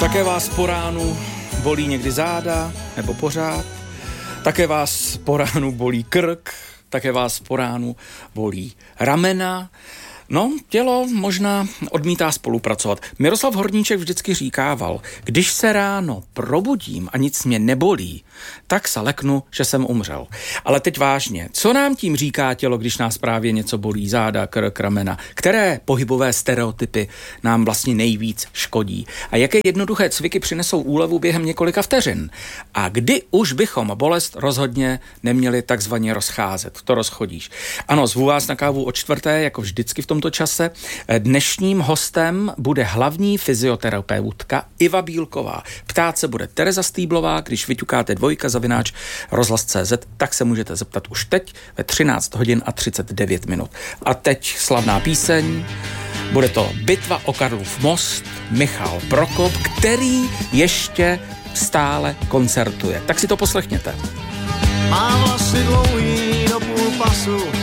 Také vás po ránu bolí někdy záda, nebo pořád. Také vás po ránu bolí krk, také vás po ránu bolí ramena. No, tělo možná odmítá spolupracovat. Miroslav Horníček vždycky říkával, když se ráno probudím a nic mě nebolí, tak se leknu, že jsem umřel. Ale teď vážně, co nám tím říká tělo, když nás právě něco bolí, záda, krk, ramena? Které pohybové stereotypy nám vlastně nejvíc škodí? A jaké jednoduché cviky přinesou úlevu během několika vteřin? A kdy už bychom bolest rozhodně neměli takzvaně rozcházet? To rozchodíš. Ano, zvu vás na kávu o 4:00, jako vždycky v tomto čase. Dnešním hostem bude hlavní fyzioterapeutka Iva Bílková. Ptát se bude Tereza Stýblová, když vyťukáte /rozhlas.cz, tak se můžete zeptat už teď ve 13:39. A teď slavná píseň. Bude to Bitva o Karlův most, Michal Prokop, který ještě stále koncertuje. Tak si to poslechněte. Má vlasy dlouhý do půl pasu,